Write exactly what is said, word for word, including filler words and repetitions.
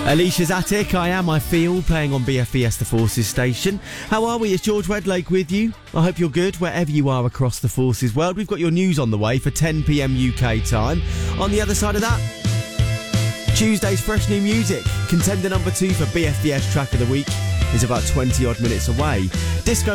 Alicia's Attic, I Am, I Feel, playing on B F B S The Forces station. How are we? It's George Redlake with you. I hope you're good wherever you are across the Forces world. We've got your news on the way for ten p m U K time. On the other side of that, Tuesday's fresh new music. Contender number two for B F B S Track of the Week is about twenty odd minutes away. Disco